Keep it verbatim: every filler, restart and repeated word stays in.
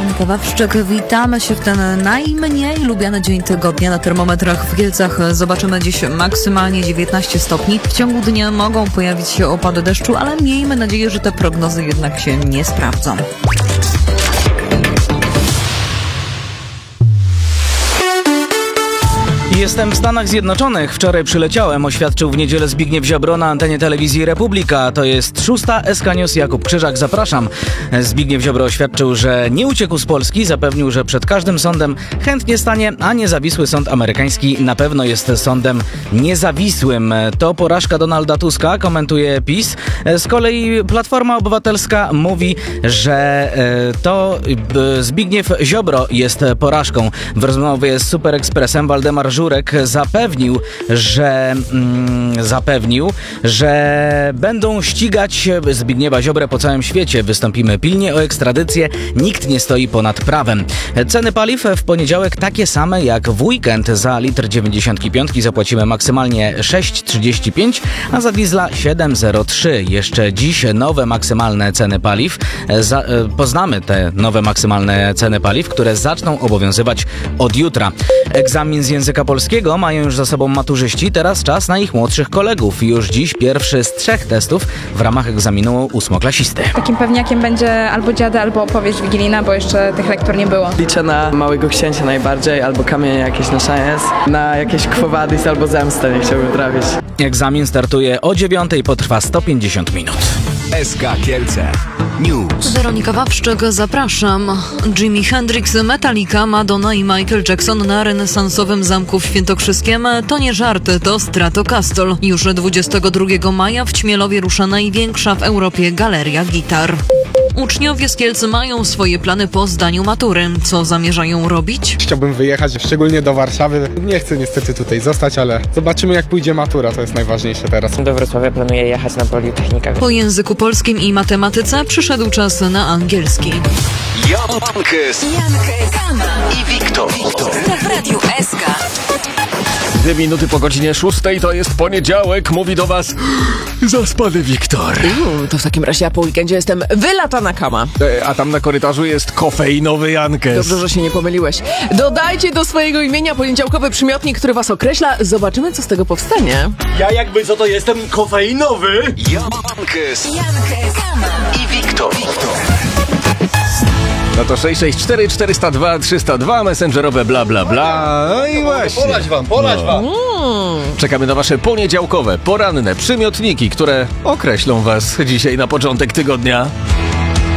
Weronika Wawrzyk. Witamy się w ten najmniej lubiany dzień tygodnia. Na termometrach w Kielcach zobaczymy dziś maksymalnie dziewiętnaście stopni. W ciągu dnia mogą pojawić się opady deszczu, ale miejmy nadzieję, że te prognozy jednak się nie sprawdzą. Jestem w Stanach Zjednoczonych. Wczoraj przyleciałem, oświadczył w niedzielę Zbigniew Ziobro na antenie telewizji Republika. To jest szósta S K News. Jakub Krzyżak, zapraszam. Zbigniew Ziobro oświadczył, że nie uciekł z Polski. Zapewnił, że przed każdym sądem chętnie stanie, a niezawisły sąd amerykański na pewno jest sądem niezawisłym. To porażka Donalda Tuska, komentuje PiS. Z kolei Platforma Obywatelska mówi, że to Zbigniew Ziobro jest porażką. W rozmowie z Super Expressem Waldemar Żurek zapewnił, że mm, zapewnił, że będą ścigać Zbigniewa Ziobrę po całym świecie. Wystąpimy pilnie o ekstradycję. Nikt nie stoi ponad prawem. Ceny paliw w poniedziałek takie same jak w weekend. Za litr dziewięćdziesiąt pięć zapłacimy maksymalnie sześć trzydzieści pięć, a za diesla siedem zero trzy. Jeszcze dziś nowe maksymalne ceny paliw. Za, poznamy te nowe maksymalne ceny paliw, które zaczną obowiązywać od jutra. Egzamin z języka polskiego mają już za sobą maturzyści, teraz czas na ich młodszych kolegów. Już dziś pierwszy z trzech testów w ramach egzaminu ósmoklasisty. Takim pewniakiem będzie albo dziada, albo opowieść wigilijna, bo jeszcze tych lektur nie było. Liczę na Małego Księcia najbardziej, albo Kamienie jakieś na szajens, na jakieś Quo Vadis albo Zemstę nie chciałbym trafić. Egzamin startuje o dziewiątej, potrwa sto pięćdziesiąt minut. S K Kielce News. Weronika Wawrzyk, zapraszam. Jimi Hendrix, Metallica, Madonna i Michael Jackson na renesansowym zamku w Świętokrzyskiem. To nie żarty, to Stratocastle. Już dwudziestego drugiego maja w Ćmielowie rusza największa w Europie galeria gitar. Uczniowie z Kielc mają swoje plany po zdaniu matury. Co zamierzają robić? Chciałbym wyjechać, szczególnie do Warszawy. Nie chcę niestety tutaj zostać, ale zobaczymy, jak pójdzie matura, to jest najważniejsze teraz. Do Wrocławia planuję jechać na Politechnikę. Po języku polskim i matematyce przyszedł czas na angielski. Jankes, i Wiktor. W Radiu S K. Dwie minuty po godzinie szóstej, to jest poniedziałek, mówi do was zaspany Wiktor. Uuu, to w takim razie ja po weekendzie jestem wylatana kama. E, a tam na korytarzu jest kofeinowy Jankes. Dobrze, że się nie pomyliłeś. Dodajcie do swojego imienia poniedziałkowy przymiotnik, który was określa. Zobaczymy, co z tego powstanie. Ja jakby co to jestem kofeinowy. Jankes, i Wiktor. No to sześć sześć cztery czterysta dwa trzysta dwa, messengerowe bla bla bla. No i właśnie. Polać wam, polać wam. Mm. Czekamy na wasze poniedziałkowe, poranne przymiotniki, które określą was dzisiaj na początek tygodnia.